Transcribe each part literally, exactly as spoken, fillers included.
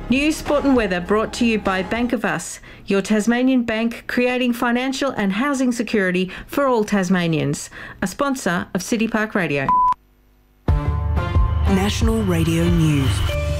News, sport and weather brought to you by Bank of Us, your Tasmanian bank creating financial and housing security for all Tasmanians. A sponsor of City Park Radio. National Radio News.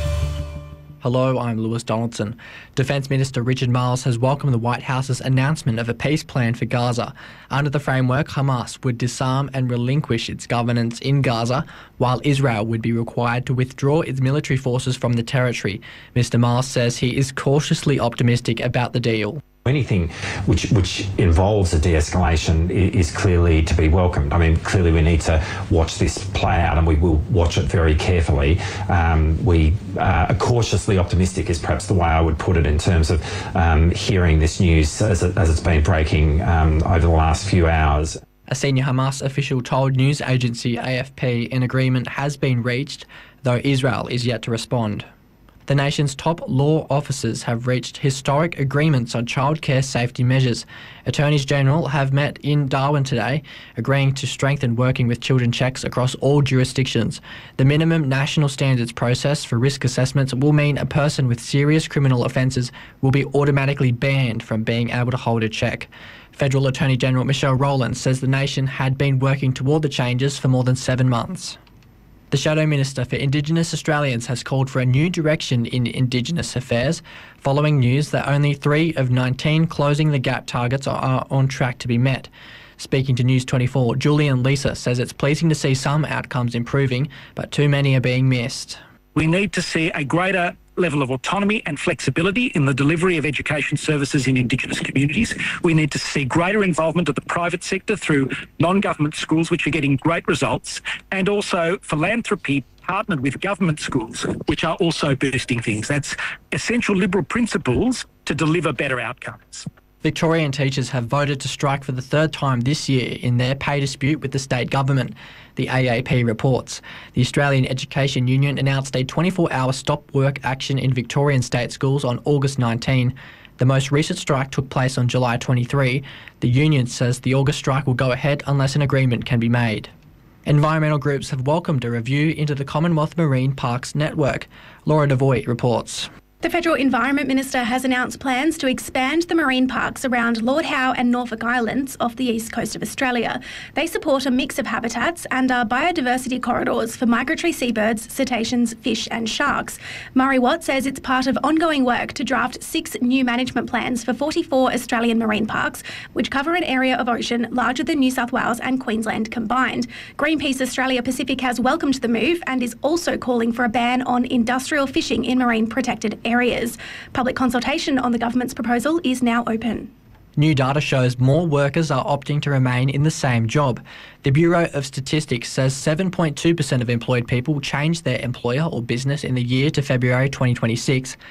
Hello, I'm Lewis Donaldson. Defence Minister Richard Marles has welcomed the White House's announcement of a peace plan for Gaza. Under the framework, Hamas would disarm and relinquish its governance in Gaza, while Israel would be required to withdraw its military forces from the territory. Mister Marles says he is cautiously optimistic about the deal. Anything which which involves a de-escalation is clearly to be welcomed. I mean, clearly we need to watch this play out, and we will watch it very carefully. Um, we uh, are cautiously optimistic is perhaps the way I would put it in terms of um, hearing this news as, it, as it's been breaking um, over the last few hours. A senior Hamas official told news agency A F P an agreement has been reached, though Israel is yet to respond. The nation's top law officers have reached historic agreements on childcare safety measures. Attorneys General have met in Darwin today, agreeing to strengthen working with children checks across all jurisdictions. The minimum national standards process for risk assessments will mean a person with serious criminal offences will be automatically banned from being able to hold a check. Federal Attorney General Michelle Rowland says the nation had been working toward the changes for more than seven months. The Shadow Minister for Indigenous Australians has called for a new direction in Indigenous affairs, following news that only three of nineteen Closing the Gap targets are on track to be met. Speaking to News twenty-four, Julian Lisa says it's pleasing to see some outcomes improving, but too many are being missed. We need to see a greater level of autonomy and flexibility in the delivery of education services in Indigenous communities. We need to see greater involvement of the private sector through non-government schools, which are getting great results, and also philanthropy partnered with government schools, which are also boosting things. That's essential Liberal principles to deliver better outcomes. Victorian teachers have voted to strike for the third time this year in their pay dispute with the state government, the A A P reports. The Australian Education Union announced a twenty-four hour stop work action in Victorian state schools on August nineteenth. The most recent strike took place on July twenty-third. The union says the August strike will go ahead unless an agreement can be made. Environmental groups have welcomed a review into the Commonwealth Marine Parks network. Laura Devoy reports. The Federal Environment Minister has announced plans to expand the marine parks around Lord Howe and Norfolk Islands off the east coast of Australia. They support a mix of habitats and are biodiversity corridors for migratory seabirds, cetaceans, fish and sharks. Murray Watt says it's part of ongoing work to draft six new management plans for forty-four Australian marine parks, which cover an area of ocean larger than New South Wales and Queensland combined. Greenpeace Australia Pacific has welcomed the move and is also calling for a ban on industrial fishing in marine protected areas. areas. Public consultation on the government's proposal is now open. New data shows more workers are opting to remain in the same job. The Bureau of Statistics says seven point two percent of employed people changed their employer or business in the year to February twenty twenty-six.